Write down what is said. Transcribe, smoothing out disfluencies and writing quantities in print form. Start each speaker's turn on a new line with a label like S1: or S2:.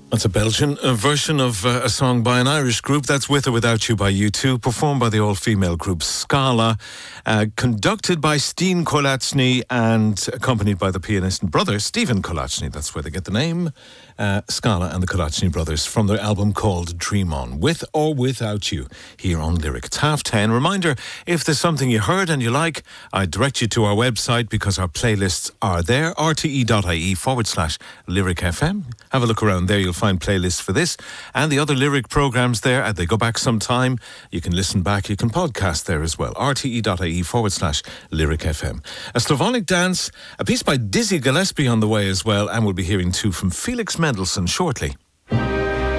S1: That's a Belgian version of a song by an Irish group. That's With or Without You by U2, performed by the all-female group Scala, conducted by Steen Kolaczny and accompanied by the pianist and brother Stephen Kolaczny. That's where they get the name, Scala and the Kolaczny brothers, from their album called Dream On, With or Without You, here on Lyric. It's 10:30. Reminder, if there's something you heard and you like, I direct you to our website because our playlists are there, rte.ie/Lyric FM. Have a look around there. You'll find playlists for this and the other Lyric programmes there. And they go back some time. You can listen back. You can podcast there as well. rte.ie/Lyric FM. A Slavonic dance, a piece by Dizzy Gillespie on the way as well. And we'll be hearing too from Felix Mendelssohn shortly.